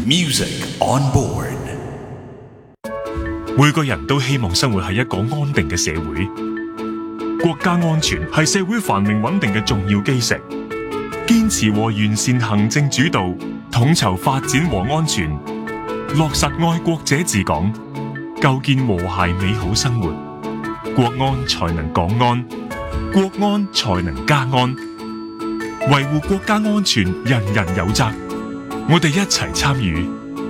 Music on board。 每個人都希望生活喺一個安定嘅社會，國家安全係社會繁榮穩定嘅重要基石。堅持和完善行政主導，統籌發展和安全，落實愛國者治港，構建和諧美好生活，國安才能港安，國安才能家安。維護國家安全，人人有責。我哋一齊參與。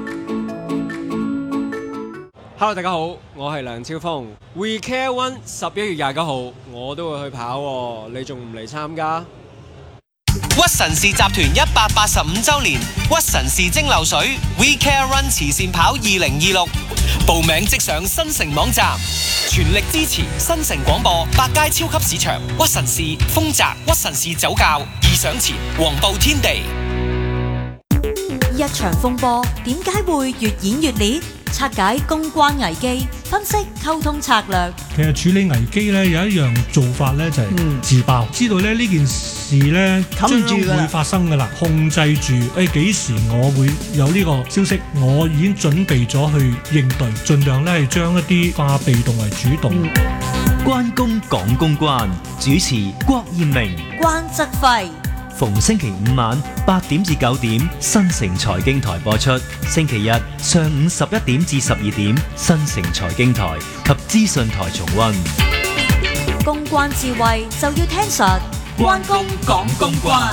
Hello， 大家好，我係梁超峰。We Care One 11月29號我都會去跑喎，你仲唔嚟參加？ 屈臣氏集團185周年屈臣氏蒸餾水 We Care Run 慈善跑2026，報名即上新城網站，全力支持新城廣播、百佳超級市場、屈臣氏、豐澤、屈臣氏酒窖、易上前、黃埔天地。 一場風波點解會越演越烈？拆解公關危機，分析溝通策略。 其實處理危機咧有一樣做法咧就係自爆，知道咧呢件事咧將會發生㗎啦，控制住幾時我會有呢個消息，我已經準備咗去應對，盡量咧係將一啲化被動為主動。 關公講公關，主持郭艷明、 關則輝。 逢星期五晚8點至9點，新城財經台播出；星期日上午11點至12點，新城財經台及資訊台重溫。 公關智慧就要聽實，關公講公關。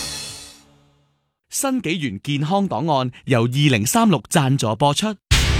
新紀元健康檔案由2036贊助播出。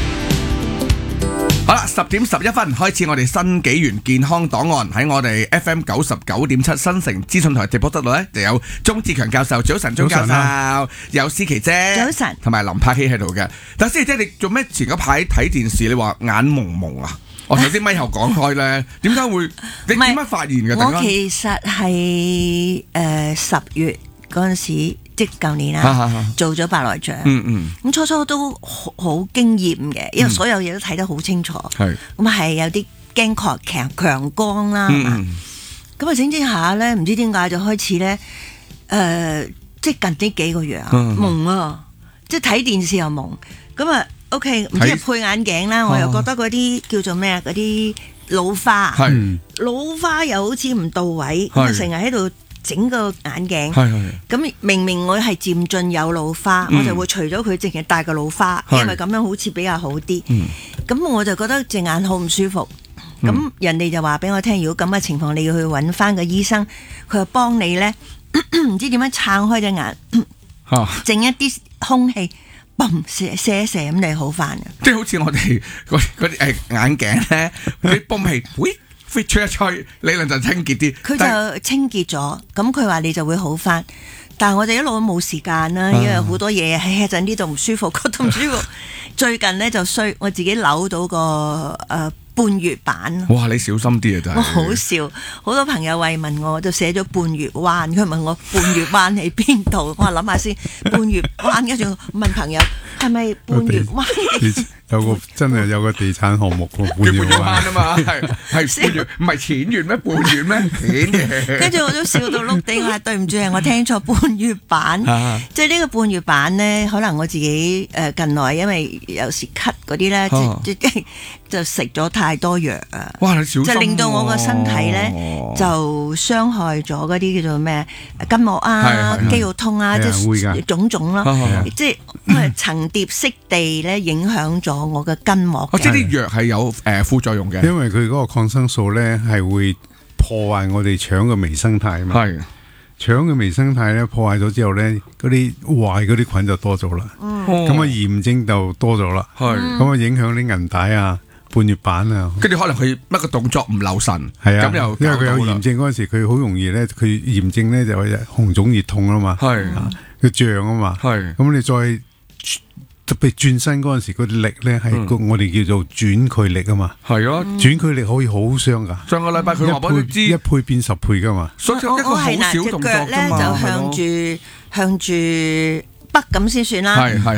好啦，10點11分開始，我哋新紀元健康檔案喺我哋 FM 99.7新城資訊台直播室度咧，就有鍾志強教授，早晨，鍾教授，有思琪姐， 早晨， 同埋林柏希喺度嘅。但思琪姐，你做咩前嗰排睇電視？你話眼蒙蒙啊？我頭先咪後講開咧，點解會？你點解發現嘅？ 我其實係10月嗰陣時。即舊年做咗白內障，咁初初都好驚豔嘅，因為所有嘢都睇得好清楚，咁係有啲驚強光啦，咁啊整下咧，唔知點解就開始咧，即近呢幾個月蒙啊，即睇電視又蒙，咁啊 OK， 唔知係配眼鏡啦，我又覺得嗰啲叫做咩啊，嗰啲老花，老花又好似唔到位，咁啊成日喺度整個眼鏡，咁明明我係漸進有老花，我就會除咗佢，淨係戴個老花，因為咁樣好似比較好啲。咁我就覺得隻眼好唔舒服。咁人哋就話俾我聽，如果咁嘅情況，你要去揾翻個醫生，佢就幫你呢，唔知點樣撐開隻眼，整一啲空氣，嘣射咁你好翻嘅。 即係好似我哋嗰啲眼鏡咧，嗰啲泵氣，吹一吹，理論就清潔啲。 佢就清潔咗，咁佢話你就會好翻。但係我哋一路都冇時間啦，因為好多嘢喺一陣呢度唔舒服，嗰度唔舒服。最近咧就衰，我自己扭到個半月板。 哇！你小心啲啊，真係。 我好笑，好多朋友慰問我，就寫咗半月灣。佢問我半月灣喺邊度？我話諗下先，半月灣。跟住問朋友係咪半月灣？ 真係有個地產項目喎， 半月灣啊嘛，係半月，唔係淺月咩？半月咩？淺嘅。 跟住我都笑到碌地，我話對唔住，我聽錯半月板。即係呢個半月板咧，可能我自己近來因為有時咳嗰啲咧，就食咗太多藥啊！ 哇，你小心喎！ 就令到我個身體咧就傷害咗嗰啲叫做咩筋膜啊、肌肉痛啊，即係種種啦，即係層疊式地咧影響咗我嘅筋膜。 即係啲藥係有副作用嘅， 因為佢嗰個抗生素咧係會破壞我哋腸嘅微生態嘛。係腸嘅微生態咧破壞咗之後咧，嗰啲壞嗰啲菌就多咗啦。咁啊炎症就多咗啦。係咁啊影響啲韌帶啊、半月板啊。跟住可能佢乜個動作唔留神，係啊，咁又因為佢有炎症嗰陣時，佢好容易咧，佢炎症咧就係紅腫熱痛啊嘛。係佢脹啊嘛。係咁你再特別轉身嗰陣時，嗰啲力咧係我哋叫做轉距力啊嘛。係啊，轉距力可以好傷噶。上個禮拜佢話俾你知1倍變10倍噶嘛。所以一個好小動作啫嘛。我係嗱隻腳咧就向住北咁先算啦。係係。